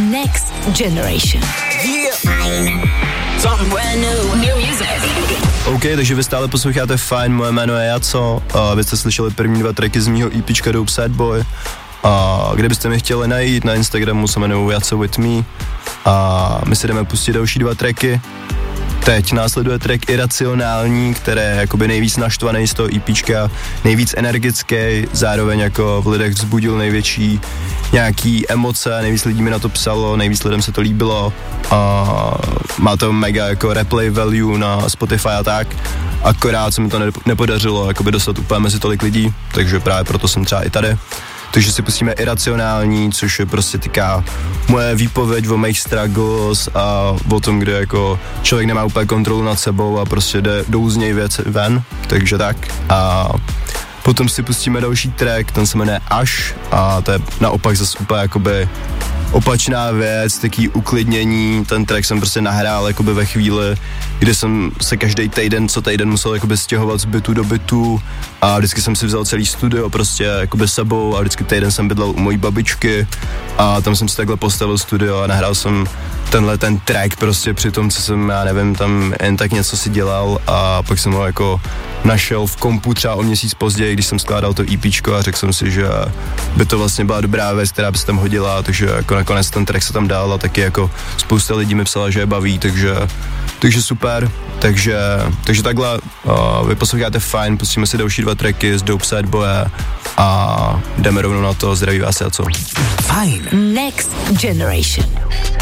Next Generation. Something brand new music. OK, takže vy stále posloucháte Fajn, moje jméno je Jaco, vy jste slyšeli první 2 tracky z mýho EPčka Dope Sad Boy. Kde byste mě chtěli najít, na Instagramu se jmenuji Jaco with me a my si jdeme pustit další 2 tracky. Teď následuje track Iracionální, který je jakoby nejvíc naštvaný z toho EPčka, nejvíc energický, zároveň jako v lidech vzbudil největší nějaký emoce, nejvíc lidí mi na to psalo, nejvíc lidem se to líbilo a má to mega jako replay value na Spotify a tak, akorát se mi to nepodařilo jakoby dostat úplně mezi tolik lidí, takže právě proto jsem třeba i tady. Takže si pustíme Iracionální, což je prostě týká moje výpověď o mých struggles a o tom, kde jako člověk nemá úplně kontrolu nad sebou a prostě jdou z něj věci ven, takže tak. A potom si pustíme další track, ten se jmenuje Až a to je naopak zase úplně jakoby opačná věc, taký uklidnění, ten track jsem prostě nahrál jakoby ve chvíli, kdy jsem se každý týden, co týden musel jakoby stěhovat z bytu do bytu a vždycky jsem si vzal celý studio prostě jakoby sebou a vždycky týden jsem bydlel u mojí babičky a tam jsem si takhle postavil studio a nahrál jsem ten track prostě při tom, co jsem, já nevím, tam jen tak něco si dělal a pak jsem ho jako našel v kompu třeba o měsíc později, když jsem skládal to EPčko a řekl jsem si, že by to vlastně byla dobrá věc, která by se tam hodila, takže jako nakonec ten track se tam dal a taky jako spousta lidí mi psala, že je baví, takže super, takže takhle vy posloucháte Fajn, pustíme si další 2 tracky z Dope Sad Boye a jdeme rovnou na to, zdraví vás Jaco. Fajn. Next Generation.